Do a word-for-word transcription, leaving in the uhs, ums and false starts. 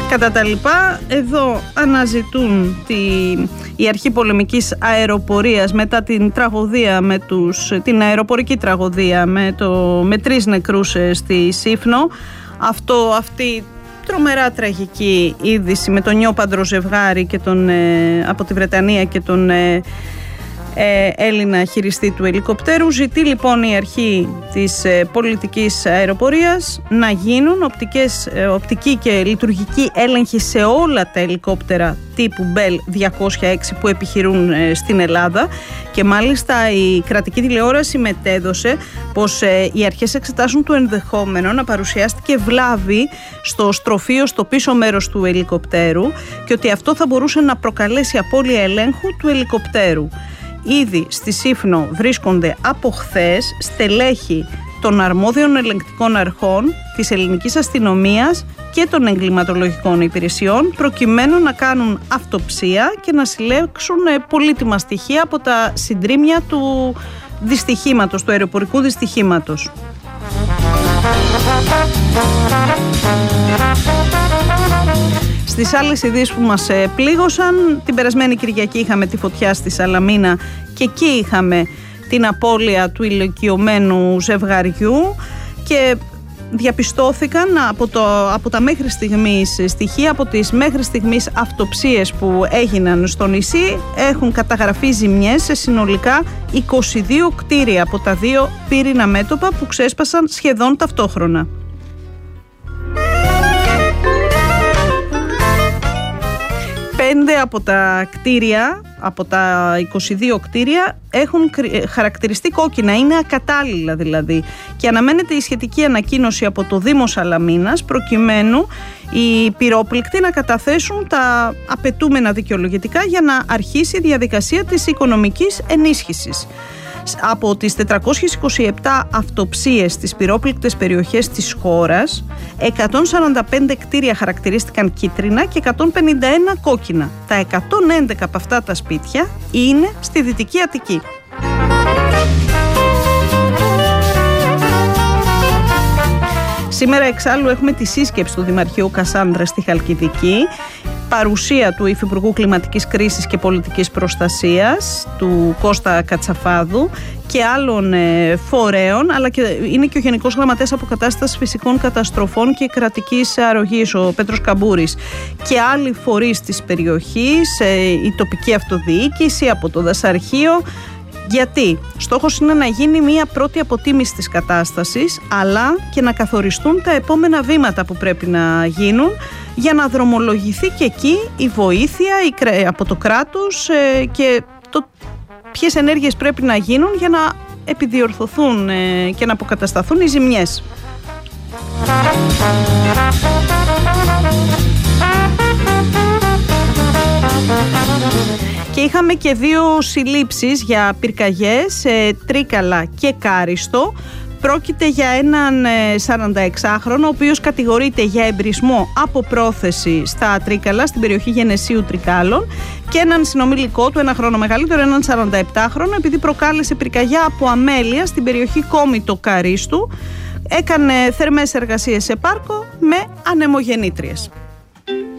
Κατά τα λοιπά, εδώ αναζητούν τη, η αρχή πολεμικής αεροπορίας μετά την τραγωδία με τους, την αεροπορική τραγωδία με, το, με τρεις νεκρούς στη Σύφνο. Αυτό, αυτή τρομερά τραγική είδηση με τον νιόπαντρο ζευγάρι και τον, ε, από τη Βρετανία και τον ε, ε, Έλληνα χειριστή του ελικοπτέρου. Ζητεί λοιπόν η αρχή της ε, πολιτικής αεροπορίας να γίνουν οπτικές, ε, οπτική και λειτουργική έλεγχη σε όλα τα ελικόπτερα τύπου Bell διακόσια έξι που επιχειρούν ε, στην Ελλάδα, και μάλιστα η κρατική τηλεόραση μετέδωσε πως ε, οι αρχές εξετάσουν το ενδεχόμενο να παρουσιάστηκε βλάβη στο στροφείο στο πίσω μέρος του ελικοπτέρου και ότι αυτό θα μπορούσε να προκαλέσει απώλεια ελέγχου του ελικοπτέρου. Ήδη στη Σύφνο βρίσκονται από χθες στελέχη των αρμόδιων ελεγκτικών αρχών, της ελληνικής αστυνομίας και των εγκληματολογικών υπηρεσιών, προκειμένου να κάνουν αυτοψία και να συλλέξουν πολύτιμα στοιχεία από τα συντρίμμια του δυστυχήματος, του αεροπορικού δυστυχήματος. Στις άλλες ειδήσεις που μας πλήγωσαν, την περασμένη Κυριακή είχαμε τη φωτιά στη Σαλαμίνα και εκεί είχαμε την απώλεια του ηλικιωμένου ζευγαριού και διαπιστώθηκαν από, το, από τα μέχρι στιγμής στοιχεία, από τις μέχρι στιγμής αυτοψίες που έγιναν στο νησί, έχουν καταγραφεί ζημιές σε συνολικά είκοσι δύο κτίρια από τα δύο πύρινα μέτωπα που ξέσπασαν σχεδόν ταυτόχρονα. Πέντε από τα κτίρια, από τα είκοσι δύο κτίρια, έχουν χαρακτηριστεί κόκκινα, είναι ακατάλληλα δηλαδή, και αναμένεται η σχετική ανακοίνωση από το Δήμο Σαλαμίνας προκειμένου οι πυρόπληκτοι να καταθέσουν τα απαιτούμενα δικαιολογητικά για να αρχίσει η διαδικασία της οικονομικής ενίσχυσης. Από τις τετρακόσιες είκοσι επτά αυτοψίες στις πυρόπληκτες περιοχές της χώρας, εκατόν σαράντα πέντε κτίρια χαρακτηρίστηκαν κίτρινα και εκατόν πενήντα ένα κόκκινα. Τα εκατόν έντεκα από αυτά τα σπίτια είναι στη Δυτική Αττική. Σήμερα εξάλλου έχουμε τη σύσκεψη του Δημαρχείου Κασάνδρα στη Χαλκιδική, παρουσία του Υφυπουργού Κλιματικής Κρίσης και Πολιτικής Προστασίας, του Κώστα Κατσαφάδου, και άλλων ε, φορέων, αλλά και είναι και ο Γενικός Γραμματέας Αποκατάστασης Φυσικών Καταστροφών και Κρατικής Αρρωγής, ο Πέτρος Καμπούρης, και άλλοι φορείς της περιοχής, ε, η τοπική αυτοδιοίκηση από το Δασαρχείο. Γιατί στόχος είναι να γίνει μια πρώτη αποτίμηση της κατάστασης, αλλά και να καθοριστούν τα επόμενα βήματα που πρέπει να γίνουν για να δρομολογηθεί και εκεί η βοήθεια από το κράτος και το ποιες ενέργειες πρέπει να γίνουν για να επιδιορθωθούν και να αποκατασταθούν οι ζημιές. Και είχαμε και δύο συλλήψεις για πυρκαγιές σε Τρίκαλα και Κάριστο. Πρόκειται για έναν σαρανταεξάχρονο, ο οποίος κατηγορείται για εμπρισμό από πρόθεση στα Τρίκαλα, στην περιοχή Γενεσίου Τρικάλων, και έναν συνομιλικό του, ένα χρόνο μεγαλύτερο, έναν σαρανταεπτάχρονο, επειδή προκάλεσε πυρκαγιά από αμέλεια στην περιοχή Κόμιτο Καρίστου. Έκανε θερμές εργασίες σε πάρκο με ανεμογεννήτριες.